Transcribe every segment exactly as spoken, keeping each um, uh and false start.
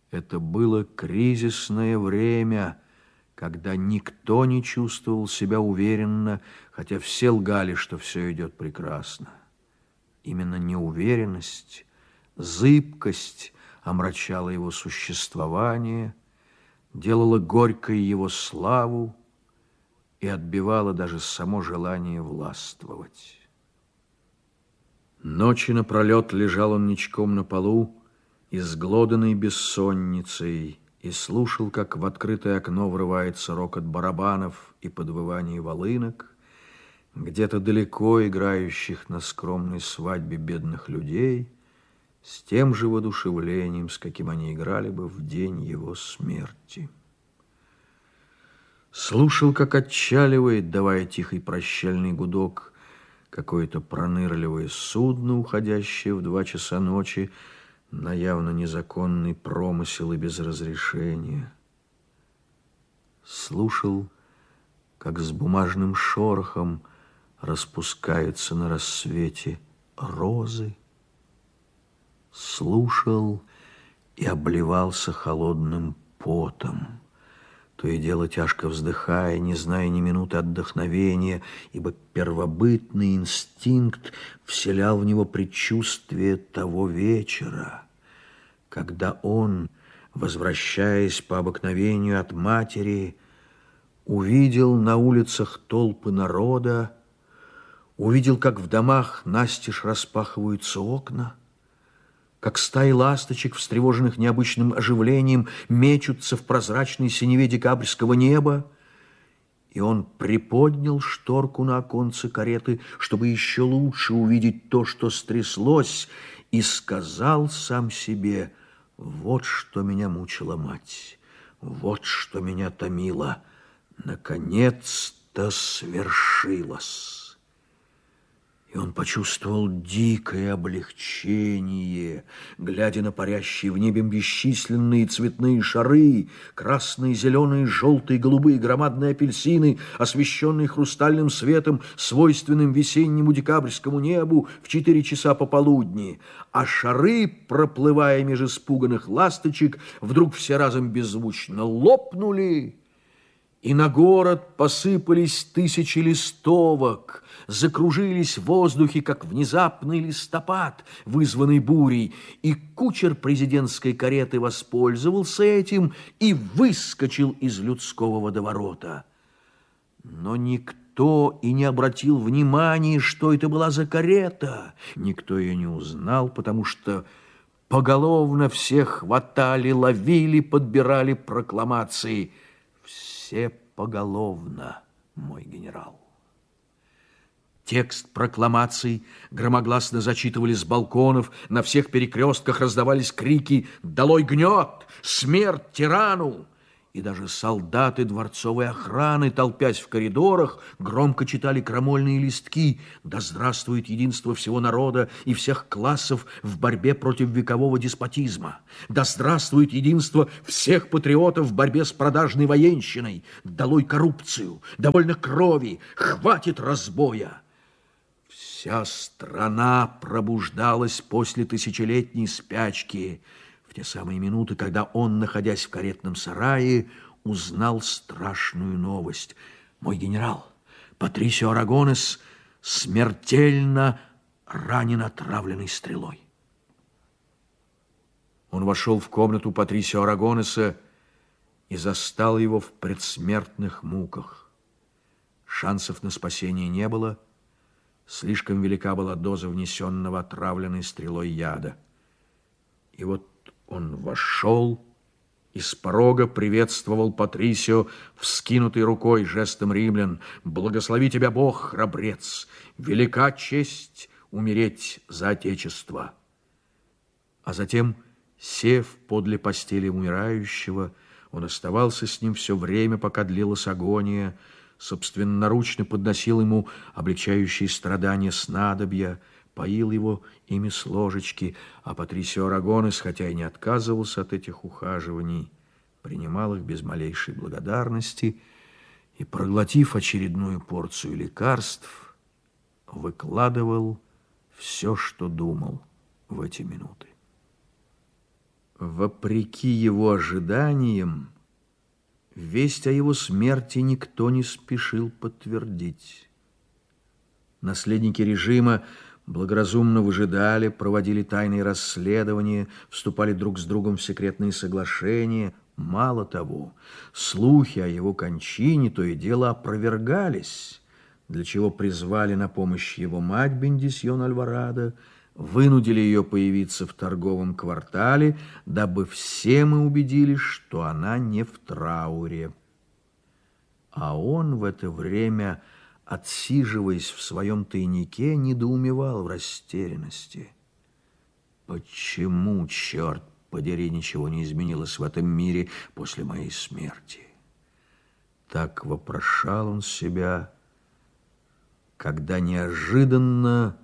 Это было кризисное время, когда никто не чувствовал себя уверенно, хотя все лгали, что все идет прекрасно. Именно неуверенность, зыбкость омрачала его существование, делала горькой его славу и отбивала даже само желание властвовать. Ночи напролет лежал он ничком на полу, изглоданный бессонницей, и слушал, как в открытое окно врывается рокот барабанов и подвывание волынок, где-то далеко играющих на скромной свадьбе бедных людей, с тем же воодушевлением, с каким они играли бы в день его смерти. Слушал, как отчаливает, давая тихий прощальный гудок, какое-то пронырливое судно, уходящее в два часа ночи на явно незаконный промысел и без разрешения. Слушал, как с бумажным шорохом распускаются на рассвете розы. Слушал и обливался холодным потом, то и дело тяжко вздыхая, не зная ни минуты отдохновения, ибо первобытный инстинкт вселял в него предчувствие того вечера, когда он, возвращаясь по обыкновению от матери, увидел на улицах толпы народа, увидел, как в домах настежь распахиваются окна, как стаи ласточек, встревоженных необычным оживлением, мечутся в прозрачной синеве декабрьского неба, и он приподнял шторку на оконце кареты, чтобы еще лучше увидеть то, что стряслось, и сказал сам себе: вот что меня мучила мать, вот что меня томило, наконец-то свершилось. И он почувствовал дикое облегчение, глядя на парящие в небе бесчисленные цветные шары, красные, зеленые, желтые, голубые, громадные апельсины, освещенные хрустальным светом, свойственным весеннему декабрьскому небу в четыре часа пополудни. А шары, проплывая меж испуганных ласточек, вдруг все разом беззвучно лопнули, и на город посыпались тысячи листовок, закружились в воздухе, как внезапный листопад, вызванный бурей, и кучер президентской кареты воспользовался этим и выскочил из людского водоворота. Но никто и не обратил внимания, что это была за карета. Никто ее не узнал, потому что поголовно всех хватали, ловили, подбирали прокламации. Все поголовно, мой генерал. Текст прокламаций громогласно зачитывали с балконов, на всех перекрестках раздавались крики «Долой гнет! Смерть тирану!» И даже солдаты дворцовой охраны, толпясь в коридорах, громко читали крамольные листки «Да здравствует единство всего народа и всех классов в борьбе против векового деспотизма! Да здравствует единство всех патриотов в борьбе с продажной военщиной! Долой коррупцию! Довольно крови! Хватит разбоя!» Вся страна пробуждалась после тысячелетней спячки, в те самые минуты, когда он, находясь в каретном сарае, узнал страшную новость. Мой генерал, Патрисио Арагонес, смертельно ранен отравленной стрелой. Он вошел в комнату Патрисио Арагонеса и застал его в предсмертных муках. Шансов на спасение не было. Слишком велика была доза внесенного отравленной стрелой яда. И вот он вошел и с порога приветствовал Патрисио, вскинутой рукой, жестом римлян: «Благослови тебя Бог, храбрец! Велика честь умереть за Отечество!» А затем, сев подле постели умирающего, он оставался с ним все время, пока длилась агония, собственноручно подносил ему облегчающие страдания снадобья, поил его ими с ложечки, а Патрисио Арагонес, хотя и не отказывался от этих ухаживаний, принимал их без малейшей благодарности и, проглотив очередную порцию лекарств, выкладывал все, что думал в эти минуты. Вопреки его ожиданиям, весть о его смерти никто не спешил подтвердить. Наследники режима благоразумно выжидали, проводили тайные расследования, вступали друг с другом в секретные соглашения. Мало того, слухи о его кончине то и дело опровергались, для чего призвали на помощь его мать Бендисьон Альварадо, вынудили ее появиться в торговом квартале, дабы все мы убедились, что она не в трауре. А он в это время, отсиживаясь в своем тайнике, недоумевал в растерянности. Почему, черт подери, ничего не изменилось в этом мире после моей смерти? Так вопрошал он себя, когда неожиданно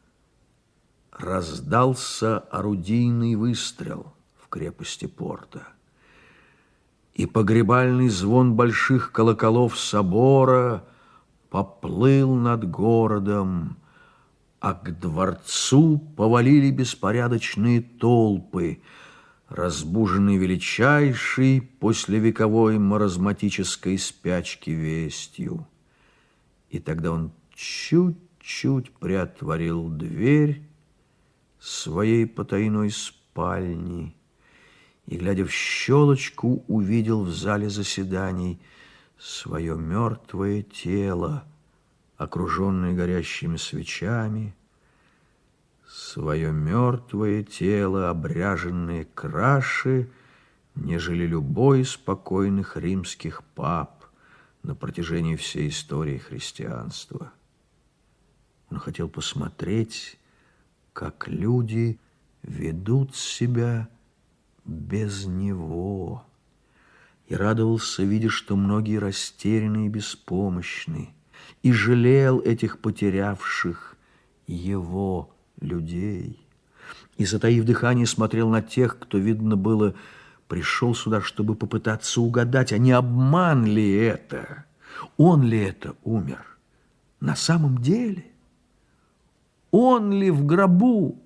раздался орудийный выстрел в крепости Порто, и погребальный звон больших колоколов собора поплыл над городом, а к дворцу повалили беспорядочные толпы, разбуженные величайшей послевековой маразматической спячки вестью. И тогда он чуть-чуть приотворил дверь своей потайной спальни и, глядя в щелочку, увидел в зале заседаний свое мертвое тело, окруженное горящими свечами, свое мертвое тело, обряженное краше, нежели любой из покойных римских пап на протяжении всей истории христианства. Он хотел посмотреть, как люди ведут себя без него, и радовался, видя, что многие растеряны и беспомощны, и жалел этих потерявших его людей. И, затаив дыхание, смотрел на тех, кто, видно было, пришел сюда, чтобы попытаться угадать, а не обман ли это, он ли это умер на самом деле, он ли в гробу.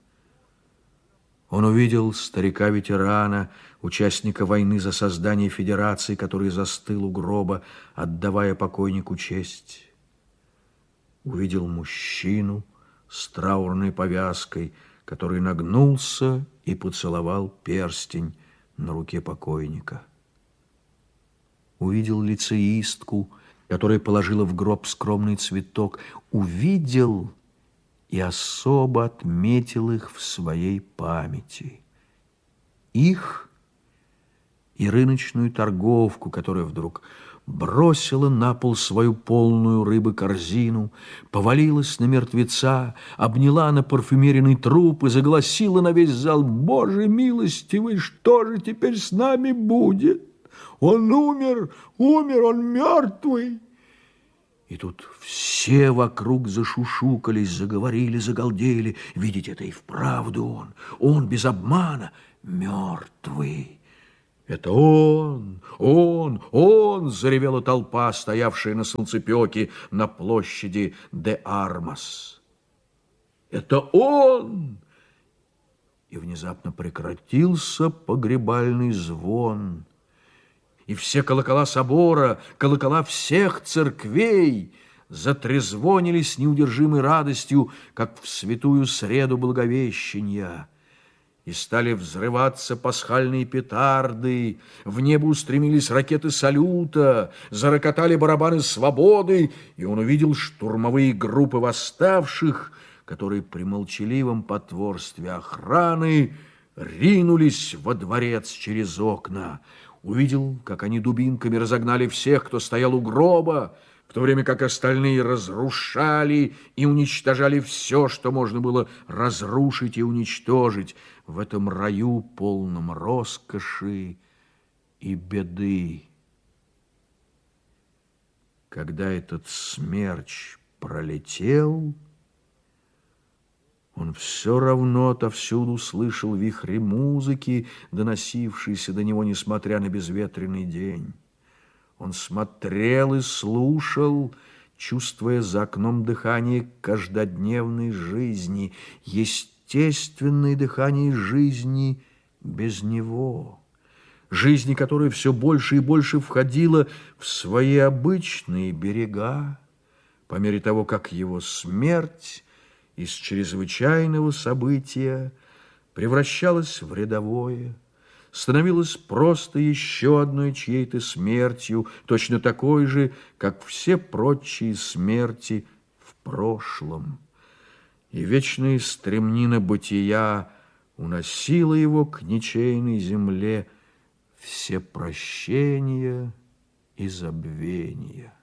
Он увидел старика-ветерана, участника войны за создание федерации, который застыл у гроба, отдавая покойнику честь. Увидел мужчину с траурной повязкой, который нагнулся и поцеловал перстень на руке покойника. Увидел лицеистку, которая положила в гроб скромный цветок. Увидел и особо отметил их в своей памяти. Их и рыночную торговку, которая вдруг бросила на пол свою полную рыбы корзину, повалилась на мертвеца, обняла на парфюмеренный труп и загласила на весь зал: «Боже милостивый, что же теперь с нами будет? Он умер, умер, он мертвый!» И тут все вокруг зашушукались, заговорили, загалдели. Видите, это и вправду он, он без обмана мертвый. «Это он, он, он!» — заревела толпа, стоявшая на солнцепёке на площади де Армас. «Это он!» И внезапно прекратился погребальный звон, и все колокола собора, колокола всех церквей затрезвонили с неудержимой радостью, как в святую среду Благовещения. И стали взрываться пасхальные петарды, в небо устремились ракеты салюта, зарокотали барабаны свободы, и он увидел штурмовые группы восставших, которые при молчаливом потворстве охраны ринулись во дворец через окна. Увидел, как они дубинками разогнали всех, кто стоял у гроба, в то время как остальные разрушали и уничтожали все, что можно было разрушить и уничтожить в этом раю, полном роскоши и беды. Когда этот смерч пролетел, он все равно отовсюду слышал вихри музыки, доносившиеся до него, несмотря на безветренный день. Он смотрел и слушал, чувствуя за окном дыхание каждодневной жизни, естественное дыхание жизни без него, жизни которой все больше и больше входила в свои обычные берега, по мере того, как его смерть из чрезвычайного события превращалась в рядовое, становилась просто еще одной чьей-то смертью, точно такой же, как все прочие смерти в прошлом. И вечная стремнина бытия уносила его к ничейной земле все прощения и забвения.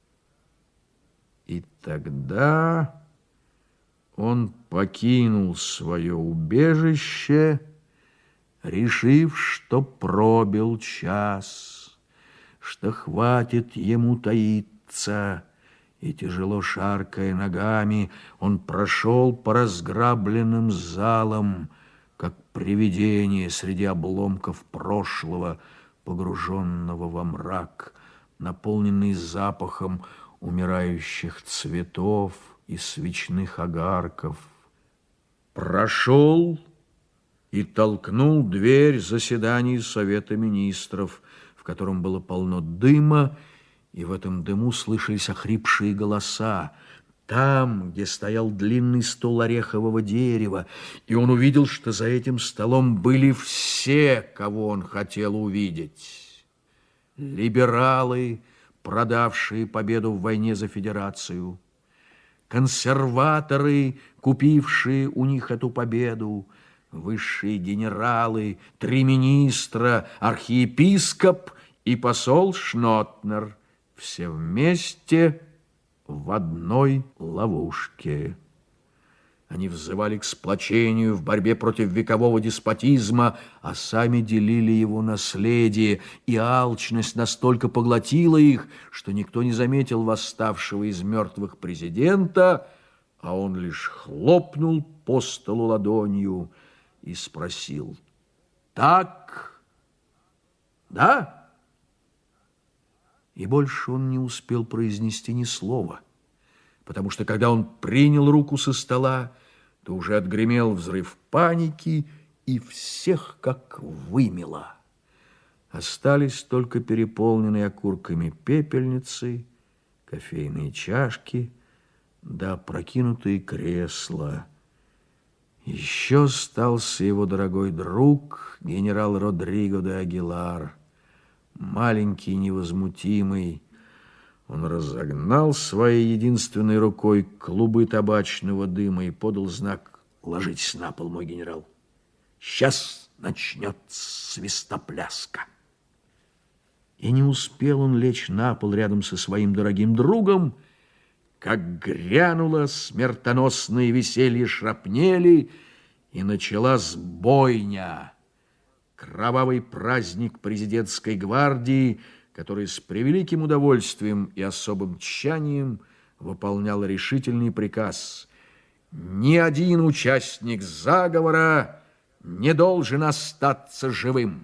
И тогда он покинул свое убежище, решив, что пробил час, что хватит ему таиться, и, тяжело шаркая ногами, он прошел по разграбленным залам, как привидение среди обломков прошлого, погруженного во мрак, наполненный запахом умирающих цветов и свечных огарков. Прошел и толкнул дверь заседаний Совета Министров, в котором было полно дыма, и в этом дыму слышались охрипшие голоса. Там, где стоял длинный стол орехового дерева, и он увидел, что за этим столом были все, кого он хотел увидеть. Либералы, продавшие победу в войне за федерацию, консерваторы, купившие у них эту победу, высшие генералы, три министра, архиепископ и посол Шнотнер, все вместе в одной ловушке. Они взывали к сплочению в борьбе против векового деспотизма, а сами делили его наследие, и алчность настолько поглотила их, что никто не заметил восставшего из мертвых президента, а он лишь хлопнул по столу ладонью и спросил: «Так? Да?» И больше он не успел произнести ни слова, потому что, когда он принял руку со стола, то уже отгремел взрыв паники, и всех как вымело. Остались только переполненные окурками пепельницы, кофейные чашки да опрокинутые кресла. Еще остался его дорогой друг, генерал Родриго де Агилар, маленький, невозмутимый. Он разогнал своей единственной рукой клубы табачного дыма и подал знак: «Ложитесь на пол, мой генерал. Сейчас начнется свистопляска». И не успел он лечь на пол рядом со своим дорогим другом, как грянуло смертоносное веселье шрапнели, и началась бойня. Кровавый праздник президентской гвардии, который с превеликим удовольствием и особым тщанием выполнял решительный приказ: ни один участник заговора не должен остаться живым.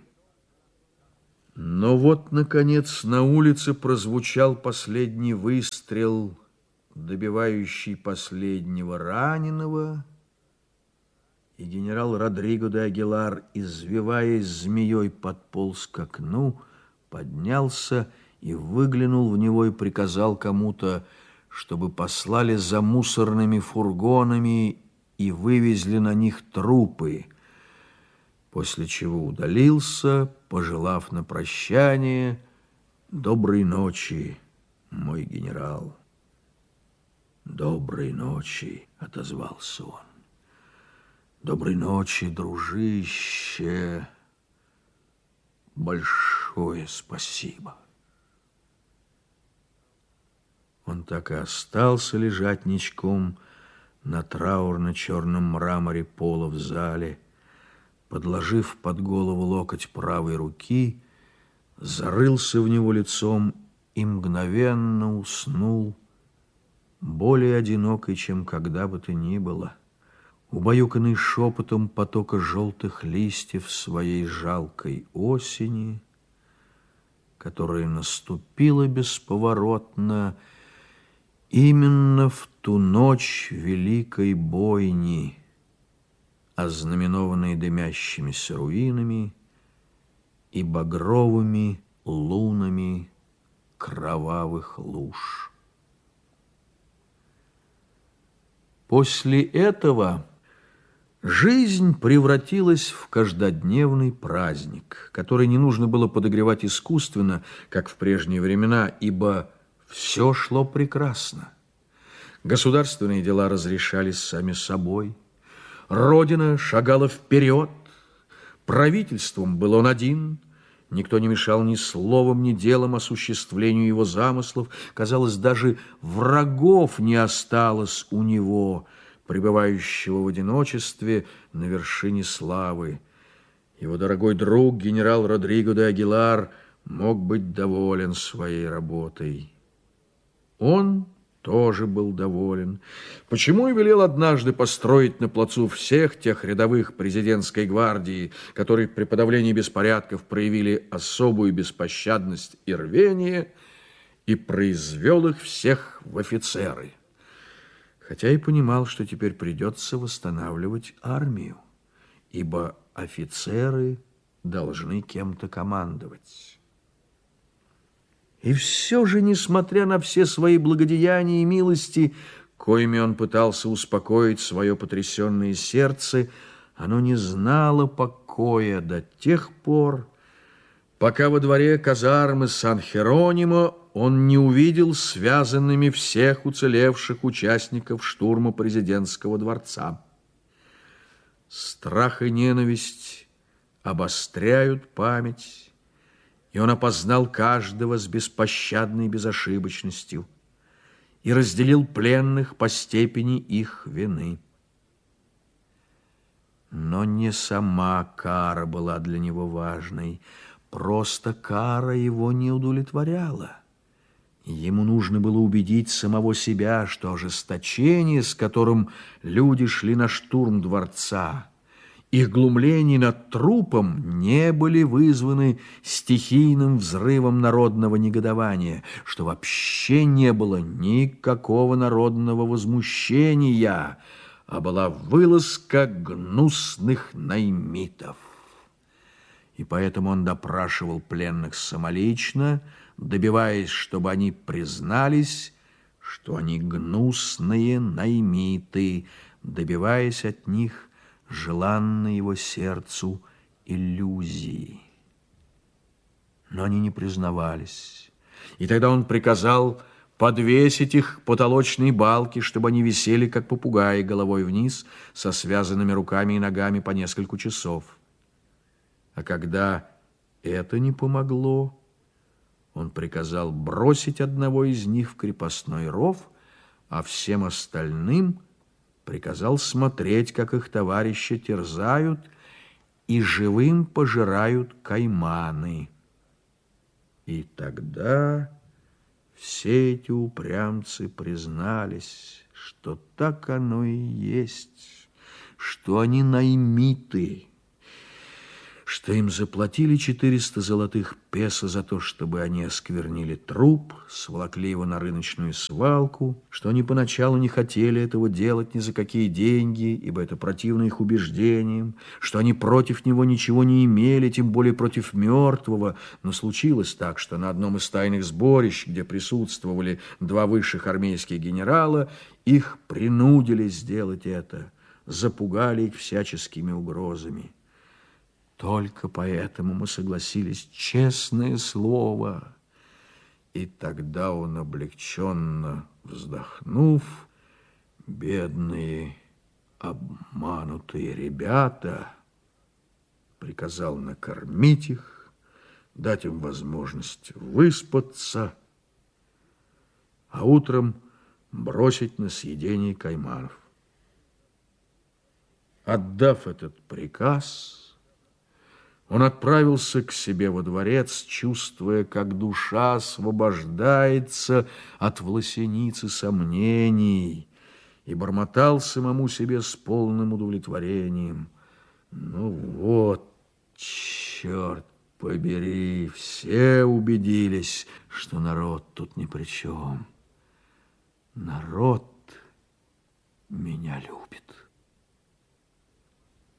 Но вот, наконец, на улице прозвучал последний выстрел, добивающий последнего раненого, и генерал Родриго де Агилар, извиваясь змеей, подполз к окну, поднялся и выглянул в него и приказал кому-то, чтобы послали за мусорными фургонами и вывезли на них трупы, после чего удалился, пожелав на прощание: «Доброй ночи, мой генерал». «Доброй ночи», — отозвался он. «Доброй ночи, дружище. Большое спасибо». Он так и остался лежать ничком на траурно-черном мраморе пола в зале, подложив под голову локоть правой руки, зарылся в него лицом и мгновенно уснул, более одинокой, чем когда бы то ни было, убаюканный шепотом потока желтых листьев своей жалкой осени, которая наступила бесповоротно именно в ту ночь великой бойни, ознаменованные дымящимися руинами и багровыми лунами кровавых луж. После этого жизнь превратилась в каждодневный праздник, который не нужно было подогревать искусственно, как в прежние времена, ибо все шло прекрасно. Государственные дела разрешались сами собой, Родина шагала вперед, правительством был он один, никто не мешал ни словом, ни делом осуществлению его замыслов. Казалось, даже врагов не осталось у него, пребывающего в одиночестве на вершине славы. Его дорогой друг, генерал Родриго де Агилар, мог быть доволен своей работой. Он тоже был доволен. Почему и велел однажды построить на плацу всех тех рядовых президентской гвардии, которые при подавлении беспорядков проявили особую беспощадность и рвение, и произвел их всех в офицеры. Хотя и понимал, что теперь придется восстанавливать армию, ибо офицеры должны кем-то командовать. И все же, несмотря на все свои благодеяния и милости, коими он пытался успокоить свое потрясенное сердце, оно не знало покоя до тех пор, пока во дворе казармы Сан-Херонимо он не увидел связанными всех уцелевших участников штурма президентского дворца. Страх и ненависть обостряют память, и он опознал каждого с беспощадной безошибочностью и разделил пленных по степени их вины. Но не сама кара была для него важной, просто кара его не удовлетворяла. Ему нужно было убедить самого себя, что ожесточение, с которым люди шли на штурм дворца, их глумления над трупом не были вызваны стихийным взрывом народного негодования, что вообще не было никакого народного возмущения, а была вылазка гнусных наймитов. И поэтому он допрашивал пленных самолично, добиваясь, чтобы они признались, что они гнусные наймиты, добиваясь от них желанной его сердцу иллюзии. Но они не признавались. И тогда он приказал подвесить их к потолочной балке, чтобы они висели, как попугаи, головой вниз, со связанными руками и ногами по несколько часов. А когда это не помогло, он приказал бросить одного из них в крепостной ров, а всем остальным приказал смотреть, как их товарища терзают и живым пожирают кайманы. И тогда все эти упрямцы признались, что так оно и есть, что они наймиты, что им заплатили четыреста золотых песо за то, чтобы они осквернили труп, сволокли его на рыночную свалку, что они поначалу не хотели этого делать ни за какие деньги, ибо это противно их убеждениям, что они против него ничего не имели, тем более против мертвого. Но случилось так, что на одном из тайных сборищ, где присутствовали два высших армейских генерала, их принудили сделать это, запугали их всяческими угрозами. Только поэтому мы согласились, честное слово. И тогда он, облегченно вздохнув, бедные обманутые ребята, приказал накормить их, дать им возможность выспаться, а утром бросить на съедение кайманов. Отдав этот приказ, он отправился к себе во дворец, чувствуя, как душа освобождается от власеницы сомнений, и бормотал самому себе с полным удовлетворением: ну вот, черт побери, все убедились, что народ тут ни при чем. Народ меня любит.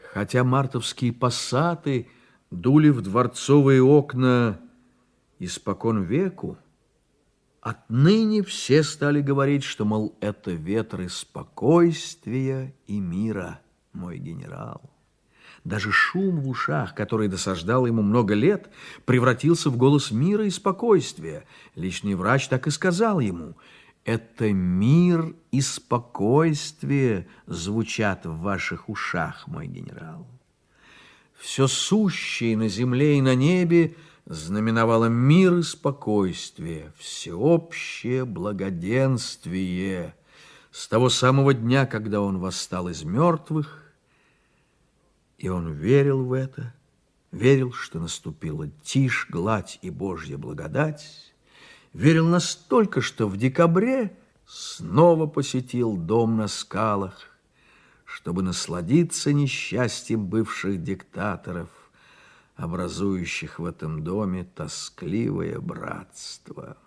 Хотя мартовские пассаты дули в дворцовые окна испокон веку, отныне все стали говорить, что, мол, это ветры спокойствия и мира, мой генерал. Даже шум в ушах, который досаждал ему много лет, превратился в голос мира и спокойствия. Личный врач так и сказал ему: «Это мир и спокойствие звучат в ваших ушах, мой генерал». Все сущее на земле и на небе знаменовало мир и спокойствие, всеобщее благоденствие. С того самого дня, когда он восстал из мертвых, и он верил в это, верил, что наступила тишь, гладь и Божья благодать, верил настолько, что в декабре снова посетил дом на скалах, чтобы насладиться несчастьем бывших диктаторов, образующих в этом доме тоскливое братство.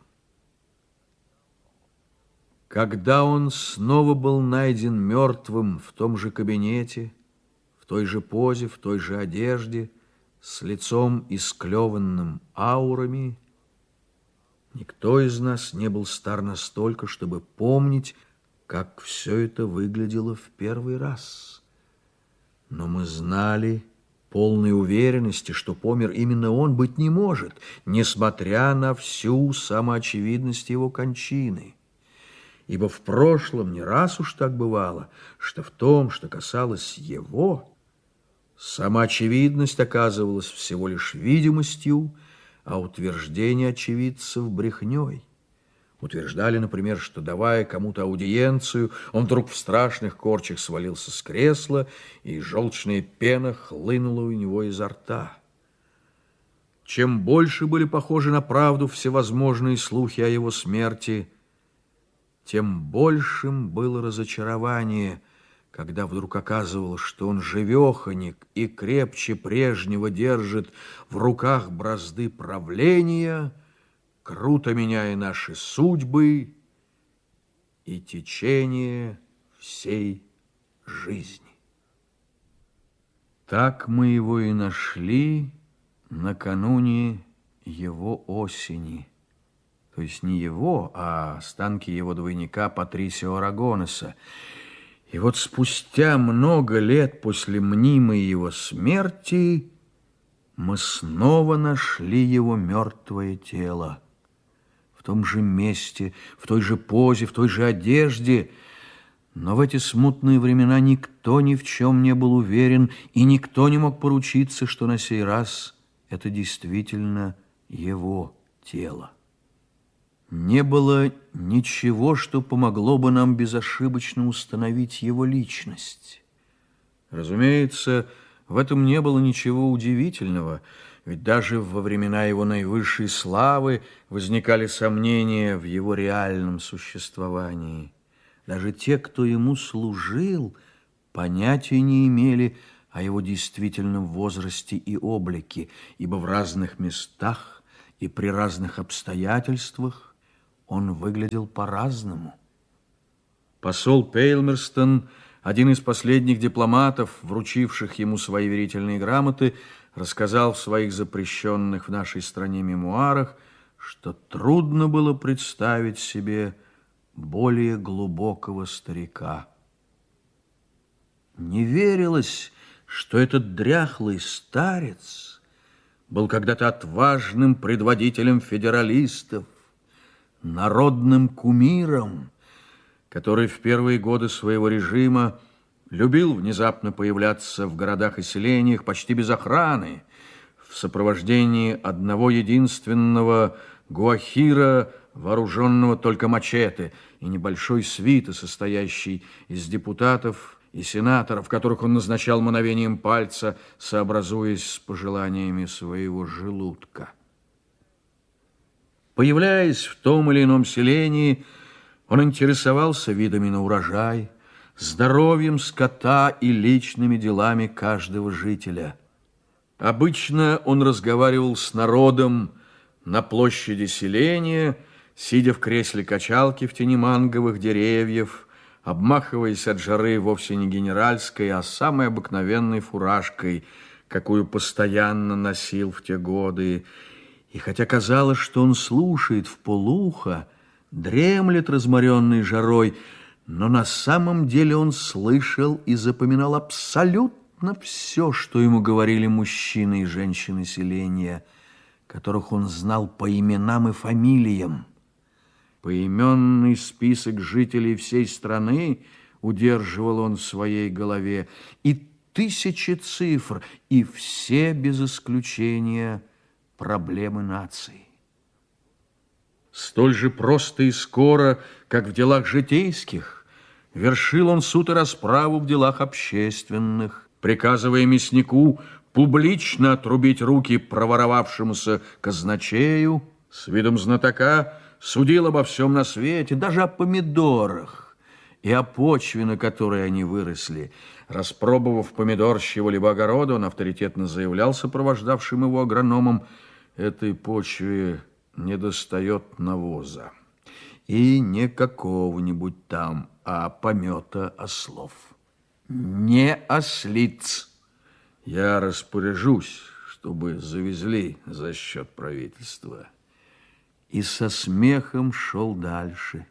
Когда он снова был найден мертвым в том же кабинете, в той же позе, в той же одежде, с лицом исклеванным аурами, никто из нас не был стар настолько, чтобы помнить, как все это выглядело в первый раз. Но мы знали полной уверенности, что помер именно он, быть не может, несмотря на всю самоочевидность его кончины. Ибо в прошлом не раз уж так бывало, что в том, что касалось его, самоочевидность оказывалась всего лишь видимостью, а утверждение очевидцев брехней. Утверждали, например, что, давая кому-то аудиенцию, он вдруг в страшных корчах свалился с кресла, и желчная пена хлынула у него изо рта. Чем больше были похожи на правду всевозможные слухи о его смерти, тем большим было разочарование, когда вдруг оказывалось, что он живеханик и крепче прежнего держит в руках бразды правления, круто меняя наши судьбы и течение всей жизни. Так мы его и нашли накануне его осени. То есть не его, а останки его двойника Патрисио Арагонеса. И вот спустя много лет после мнимой его смерти мы снова нашли его мертвое тело. В том же месте, в той же позе, в той же одежде. Но в эти смутные времена никто ни в чем не был уверен, и никто не мог поручиться, что на сей раз это действительно его тело. Не было ничего, что помогло бы нам безошибочно установить его личность. Разумеется, в этом не было ничего удивительного, ведь даже во времена его наивысшей славы возникали сомнения в его реальном существовании. Даже те, кто ему служил, понятия не имели о его действительном возрасте и облике, ибо в разных местах и при разных обстоятельствах он выглядел по-разному. Посол Пейлмерстон, один из последних дипломатов, вручивших ему свои верительные грамоты, рассказал в своих запрещенных в нашей стране мемуарах, что трудно было представить себе более глубокого старика. Не верилось, что этот дряхлый старец был когда-то отважным предводителем федералистов, народным кумиром, который в первые годы своего режима любил внезапно появляться в городах и селениях почти без охраны, в сопровождении одного единственного гуахира, вооруженного только мачете, и небольшой свиты, состоящей из депутатов и сенаторов, которых он назначал мановением пальца, сообразуясь с пожеланиями своего желудка. Появляясь в том или ином селении, он интересовался видами на урожай, здоровьем скота и личными делами каждого жителя. Обычно он разговаривал с народом на площади селения, сидя в кресле качалки в тени манговых деревьев, обмахиваясь от жары вовсе не генеральской, а самой обыкновенной фуражкой, какую постоянно носил в те годы. И хотя казалось, что он слушает вполуха, дремлет разморенный жарой, но на самом деле он слышал и запоминал абсолютно все, что ему говорили мужчины и женщины селения, которых он знал по именам и фамилиям. Поименный список жителей всей страны удерживал он в своей голове, и тысячи цифр, и все без исключения проблемы нации. Столь же просто и скоро, как в делах житейских, вершил он суд и расправу в делах общественных, приказывая мяснику публично отрубить руки проворовавшемуся казначею, с видом знатока судил обо всем на свете, даже о помидорах и о почве, на которой они выросли. Распробовав помидор с чего-либо огорода, он авторитетно заявлял сопровождавшим его агрономам: этой почве недостает навоза. И не какого-нибудь там, а помета ослов. Не ослиц. Я распоряжусь, чтобы завезли за счет правительства. И со смехом шел дальше.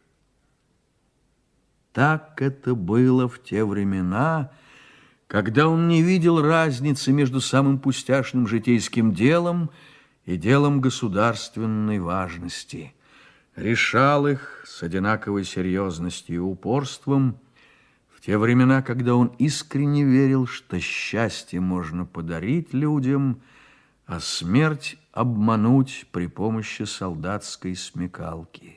Так это было в те времена, когда он не видел разницы между самым пустяшным житейским делом и делом государственной важности. Решал их с одинаковой серьезностью и упорством в те времена, когда он искренне верил, что счастье можно подарить людям, а смерть обмануть при помощи солдатской смекалки.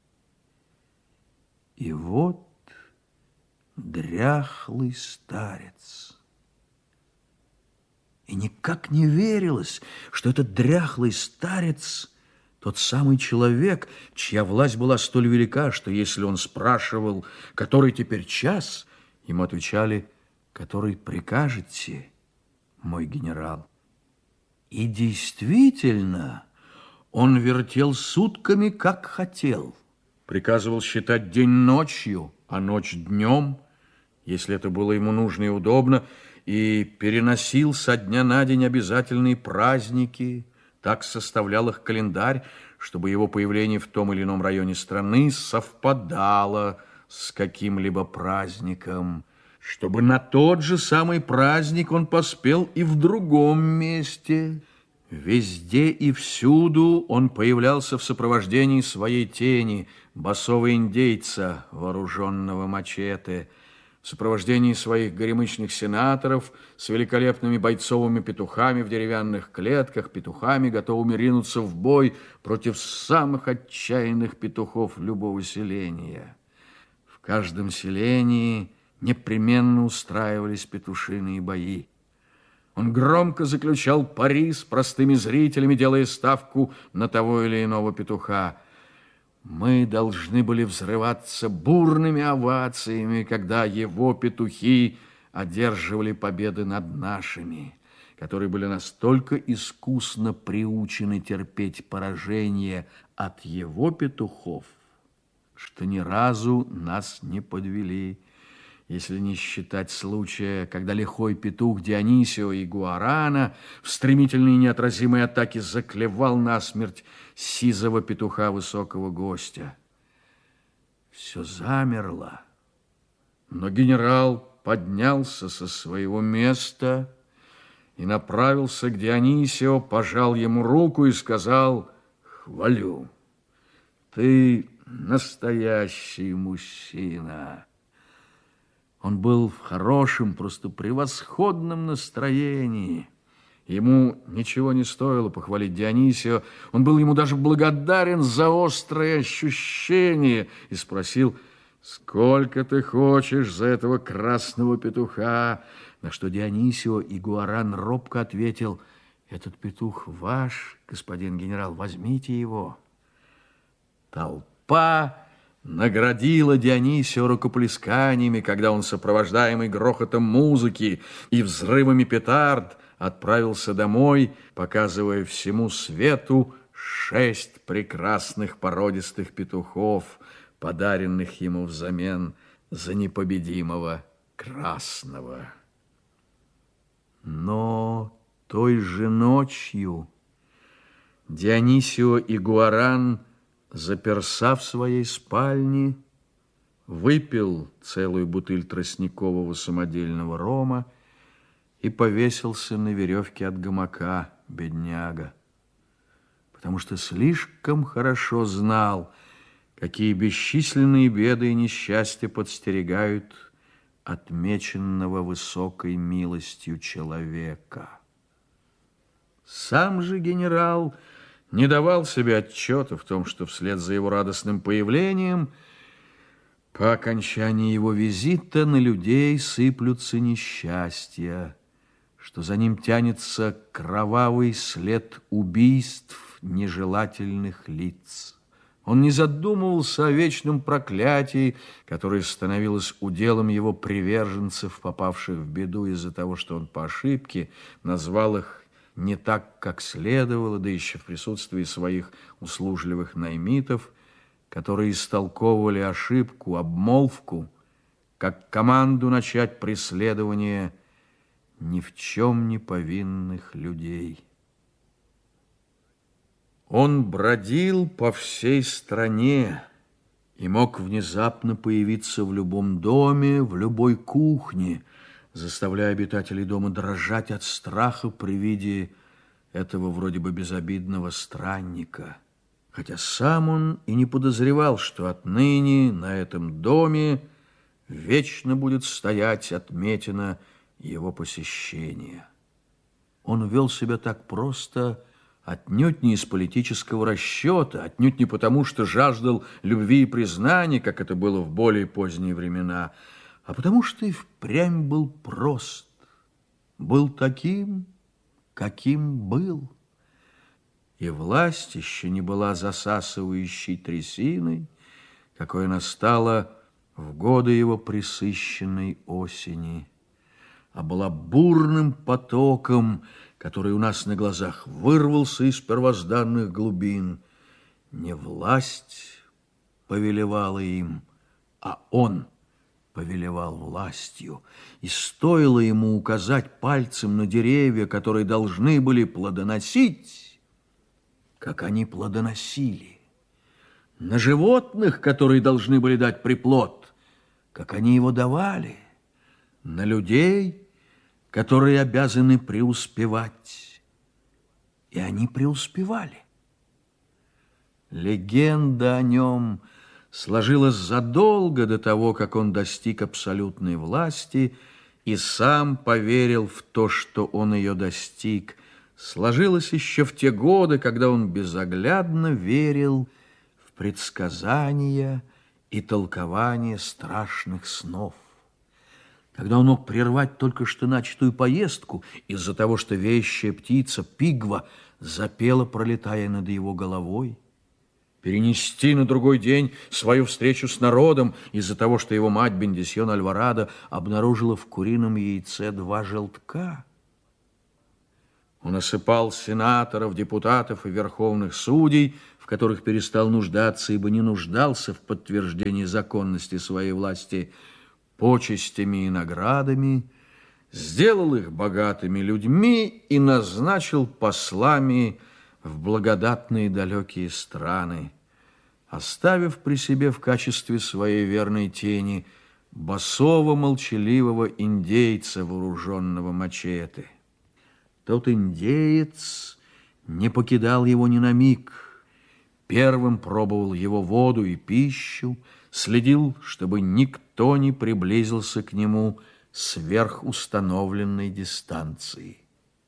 И вот дряхлый старец. И никак не верилось, что этот дряхлый старец тот самый человек, чья власть была столь велика, что если он спрашивал, который теперь час, ему отвечали: который прикажете, мой генерал. И действительно, он вертел сутками, как хотел. Приказывал считать день ночью, а ночь днем, если это было ему нужно и удобно, и переносил со дня на день обязательные праздники. Так составлял их календарь, чтобы его появление в том или ином районе страны совпадало с каким-либо праздником, чтобы на тот же самый праздник он поспел и в другом месте. Везде и всюду он появлялся в сопровождении своей тени, босого индейца, вооруженного мачете, в сопровождении своих горемычных сенаторов с великолепными бойцовыми петухами в деревянных клетках, петухами, готовыми ринуться в бой против самых отчаянных петухов любого селения. В каждом селении непременно устраивались петушиные бои. Он громко заключал пари с простыми зрителями, делая ставку на того или иного петуха. Мы должны были взрываться бурными овациями, когда его петухи одерживали победы над нашими, которые были настолько искусно приучены терпеть поражение от его петухов, что ни разу нас не подвели, если не считать случая, когда лихой петух Дионисио и Гуарана в стремительной и неотразимой атаке заклевал насмерть сизого петуха высокого гостя. Все замерло, но генерал поднялся со своего места и направился к Дионисио, пожал ему руку и сказал: «Хвалю, ты настоящий мужчина». Он был в хорошем, просто превосходном настроении. Ему ничего не стоило похвалить Дионисио. Он был ему даже благодарен за острое ощущение и спросил: «Сколько ты хочешь за этого красного петуха?» На что Дионисио и Гуаран робко ответил: «Этот петух ваш, господин генерал, возьмите его». Толпа наградила Дионисио рукоплесканиями, когда он, сопровождаемый грохотом музыки и взрывами петард, отправился домой, показывая всему свету шесть прекрасных породистых петухов, подаренных ему взамен за непобедимого Красного. Но той же ночью Дионисио Игуаран, заперся в своей спальне, выпил целую бутыль тростникового самодельного рома и повесился на веревке от гамака, бедняга, потому что слишком хорошо знал, какие бесчисленные беды и несчастья подстерегают отмеченного высокой милостью человека. Сам же генерал не давал себе отчета в том, что вслед за его радостным появлением по окончании его визита на людей сыплются несчастья, что за ним тянется кровавый след убийств нежелательных лиц. Он не задумывался о вечном проклятии, которое становилось уделом его приверженцев, попавших в беду из-за того, что он по ошибке назвал их не так, как следовало, да еще в присутствии своих услужливых наймитов, которые истолковывали ошибку, обмолвку, как команду начать преследование ни в чем не повинных людей. Он бродил по всей стране и мог внезапно появиться в любом доме, в любой кухне, заставляя обитателей дома дрожать от страха при виде этого вроде бы безобидного странника. Хотя сам он и не подозревал, что отныне на этом доме вечно будет стоять отметина его посещения. Он вел себя так просто, отнюдь не из политического расчета, отнюдь не потому, что жаждал любви и признания, как это было в более поздние времена, а потому что и впрямь был прост, был таким, каким был. И власть еще не была засасывающей трясиной, какой она стала в годы его пресыщенной осени, а была бурным потоком, который у нас на глазах вырвался из первозданных глубин. Не власть повелевала им, а он повелевал властью, и стоило ему указать пальцем на деревья, которые должны были плодоносить, как они плодоносили, на животных, которые должны были дать приплод, как они его давали, на людей, которые обязаны преуспевать, и они преуспевали. Легенда о нем сложилась задолго до того, как он достиг абсолютной власти и сам поверил в то, что он ее достиг. Сложилась еще в те годы, когда он безоглядно верил в предсказания и толкование страшных снов. Когда он мог прервать только что начатую поездку из-за того, что вещая птица Пигва запела, пролетая над его головой, перенести на другой день свою встречу с народом из-за того, что его мать Бендисьон Альварадо обнаружила в курином яйце два желтка. Он осыпал сенаторов, депутатов и верховных судей, в которых перестал нуждаться, ибо не нуждался в подтверждении законности своей власти, почестями и наградами, сделал их богатыми людьми и назначил послами в благодатные далекие страны, оставив при себе в качестве своей верной тени босого молчаливого индейца, вооруженного мачете. Тот индеец не покидал его ни на миг, первым пробовал его воду и пищу, следил, чтобы никто не приблизился к нему сверх установленной дистанции.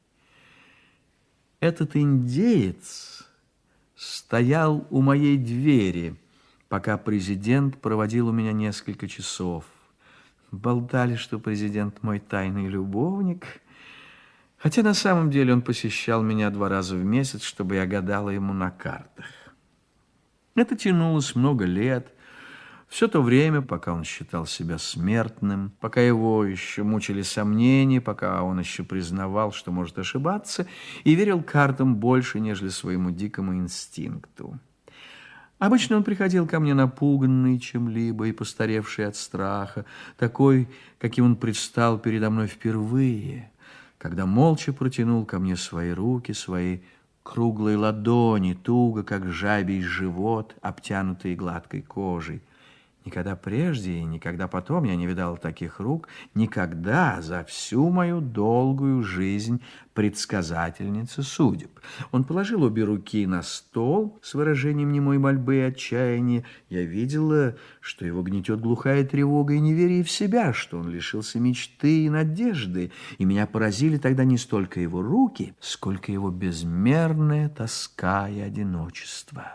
Этот индеец стоял у моей двери, пока президент проводил у меня несколько часов. Болтали, что президент мой тайный любовник, хотя на самом деле он посещал меня два раза в месяц, чтобы я гадала ему на картах. Это тянулось много лет, все то время, пока он считал себя смертным, пока его еще мучили сомнения, пока он еще признавал, что может ошибаться, и верил картам больше, нежели своему дикому инстинкту. Обычно он приходил ко мне напуганный чем-либо и постаревший от страха, такой, каким он предстал передо мной впервые, когда молча протянул ко мне свои руки, свои круглые ладони, туго, как жабий живот, обтянутые гладкой кожей. Никогда прежде и никогда потом я не видал таких рук, никогда за всю мою долгую жизнь предсказательницы судеб. Он положил обе руки на стол с выражением немой мольбы и отчаяния. Я видела, что его гнетет глухая тревога и неверие в себя, что он лишился мечты и надежды, и меня поразили тогда не столько его руки, сколько его безмерная тоска и одиночество.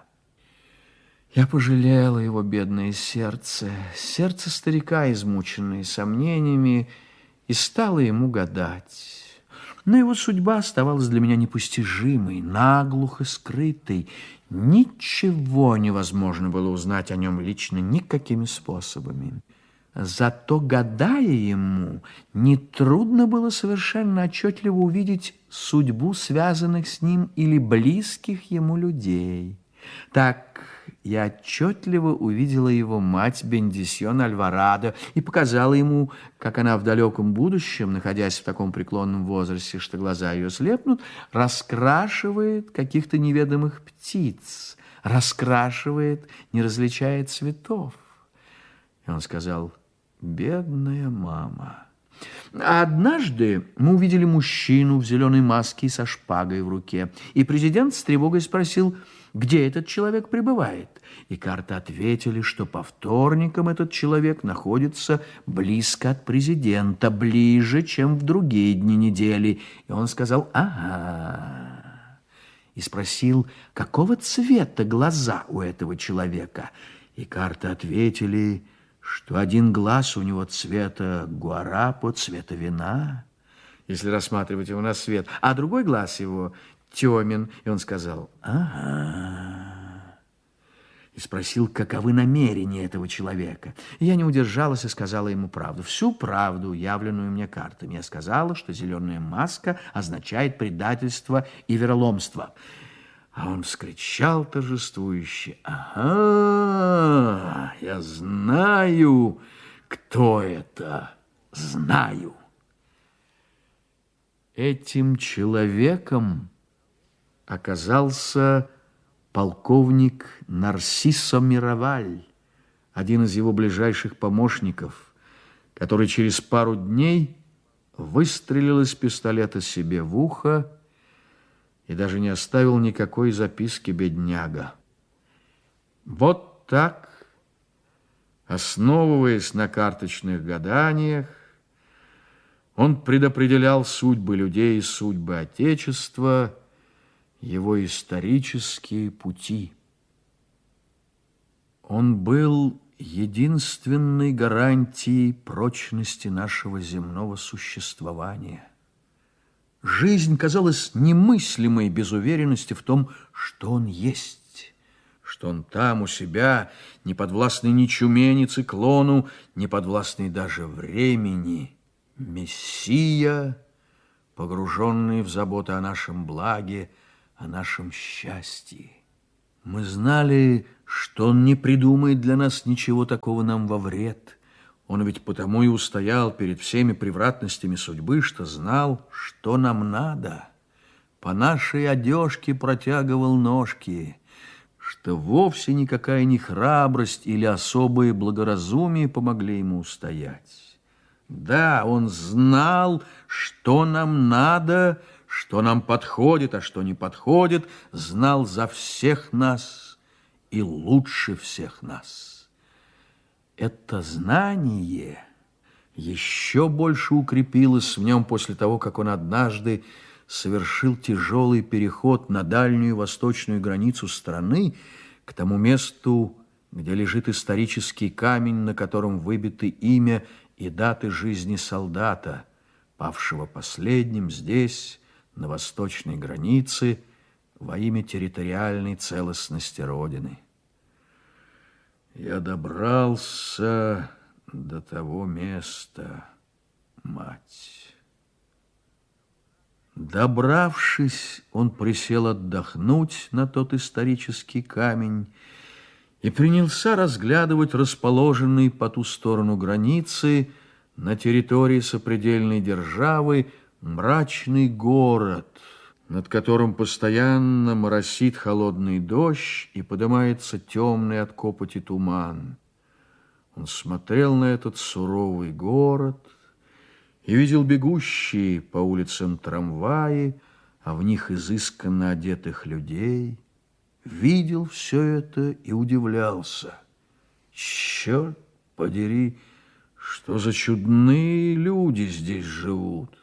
Я пожалела его бедное сердце, сердце старика, измученное сомнениями, и стала ему гадать. Но его судьба оставалась для меня непостижимой, наглухо скрытой. Ничего невозможно было узнать о нем лично никакими способами. Зато, гадая ему, нетрудно было совершенно отчетливо увидеть судьбу связанных с ним или близких ему людей. Так я отчетливо увидела его мать Бендисьон Альварадо и показала ему, как она в далеком будущем, находясь в таком преклонном возрасте, что глаза ее слепнут, раскрашивает каких-то неведомых птиц, раскрашивает, не различая цветов. И он сказал: «Бедная мама». А однажды мы увидели мужчину в зеленой маске и со шпагой в руке, и президент с тревогой спросил, где этот человек пребывает. И карты ответили, что по вторникам этот человек находится близко от президента, ближе, чем в другие дни недели. И он сказал: «Ага». И спросил, какого цвета глаза у этого человека. И карты ответили, что один глаз у него цвета гуарапо, цвета вина, если рассматривать его на свет, а другой глаз его темен. И он сказал: «Ага». И спросил, каковы намерения этого человека. И я не удержалась и сказала ему правду, всю правду, явленную мне картами. Я сказала, что зеленая маска означает предательство и вероломство. А он вскричал торжествующе: «Ага, я знаю, кто это, знаю». Этим человеком оказался полковник Нарсисо Мироваль, один из его ближайших помощников, который через пару дней выстрелил из пистолета себе в ухо и даже не оставил никакой записки, бедняга. Вот так, основываясь на карточных гаданиях, он предопределял судьбы людей и судьбы Отечества, его исторические пути. Он был единственной гарантией прочности нашего земного существования. Жизнь казалась немыслимой без уверенности в том, что он есть, что он там у себя, не подвластный ни чуме, ни циклону, не подвластный даже времени, Мессия, погруженный в заботы о нашем благе, о нашем счастье. Мы знали, что он не придумает для нас ничего такого нам во вред. Он ведь потому и устоял перед всеми превратностями судьбы, что знал, что нам надо. По нашей одежке протягивал ножки, что вовсе никакая не храбрость или особое благоразумие помогли ему устоять. Да, он знал, что нам надо, что нам подходит, а что не подходит, знал за всех нас и лучше всех нас. Это знание еще больше укрепилось в нем после того, как он однажды совершил тяжелый переход на дальнюю восточную границу страны, к тому месту, где лежит исторический камень, на котором выбиты имя и даты жизни солдата, павшего последним здесь, на восточной границе, во имя территориальной целостности Родины. Я добрался до того места, мать. Добравшись, он присел отдохнуть на тот исторический камень и принялся разглядывать расположенный по ту сторону границы на территории сопредельной державы мрачный город, над которым постоянно моросит холодный дождь и поднимается темный от копоти туман. Он смотрел на этот суровый город и видел бегущие по улицам трамваи, а в них изысканно одетых людей. Видел все это и удивлялся. Черт подери, что за чудные люди здесь живут.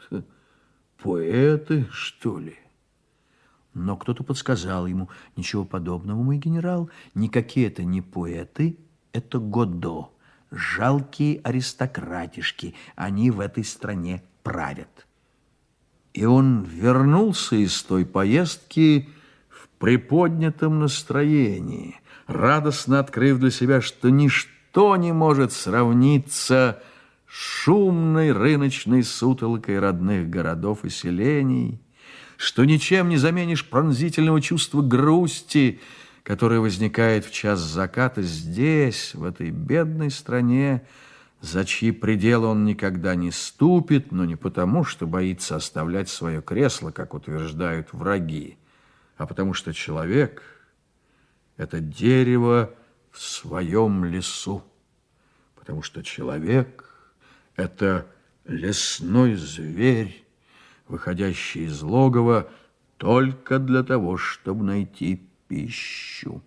Поэты, что ли? Но кто-то подсказал ему: ничего подобного, мой генерал, никакие это не поэты, это Годо, жалкие аристократишки, они в этой стране правят. И он вернулся из той поездки в приподнятом настроении, радостно открыв для себя, что ничто не может сравниться с шумной рыночной сутолокой родных городов и селений, что ничем не заменишь пронзительного чувства грусти, которое возникает в час заката здесь, в этой бедной стране, за чьи пределы он никогда не ступит, но не потому, что боится оставлять свое кресло, как утверждают враги, а потому что человек – это дерево в своем лесу, потому что человек – это лесной зверь, выходящий из логова только для того, чтобы найти пищу.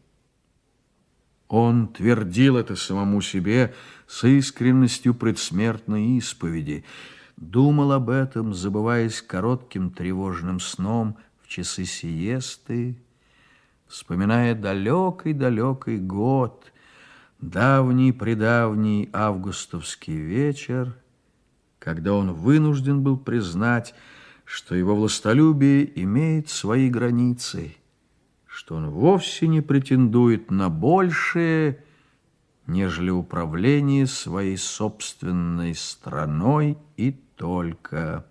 Он твердил это самому себе с искренностью предсмертной исповеди, думал об этом, забываясь коротким тревожным сном в часы сиесты, вспоминая далекий-далекий год, давний-предавний августовский вечер, когда он вынужден был признать, что его властолюбие имеет свои границы, что он вовсе не претендует на большее, нежели управление своей собственной страной и только.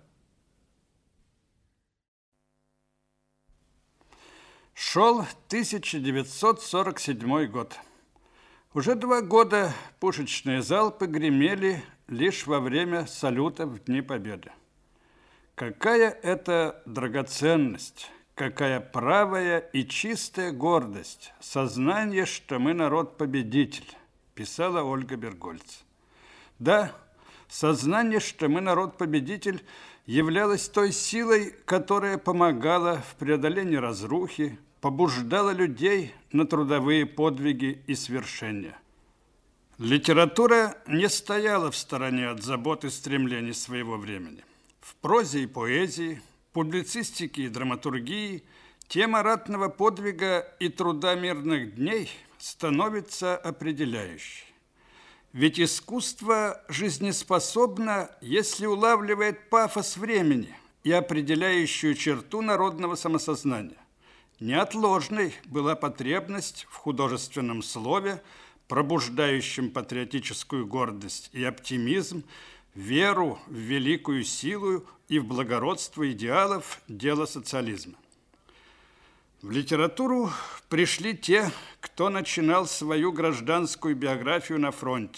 Шел тысяча девятьсот сорок седьмой год. Уже два года пушечные залпы гремели лишь во время салюта в Дни Победы. Какая это драгоценность, какая правая и чистая гордость, сознание, что мы народ-победитель, писала Ольга Бергольц. Да, сознание, что мы народ-победитель, являлось той силой, которая помогала в преодолении разрухи, побуждала людей на трудовые подвиги и свершения. Литература не стояла в стороне от забот и стремлений своего времени. В прозе и поэзии, публицистике и драматургии тема ратного подвига и труда мирных дней становится определяющей. Ведь искусство жизнеспособно, если улавливает пафос времени и определяющую черту народного самосознания. Неотложной была потребность в художественном слове, пробуждающем патриотическую гордость и оптимизм, веру в великую силу и в благородство идеалов дела социализма. В литературу пришли те, кто начинал свою гражданскую биографию на фронте.